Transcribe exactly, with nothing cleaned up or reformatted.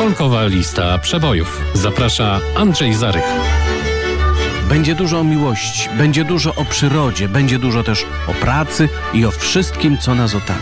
Folkowa lista przebojów. Zaprasza Andrzej Zarych. Będzie dużo o miłości, będzie dużo o przyrodzie, będzie dużo też o pracy i o wszystkim, co nas otacza.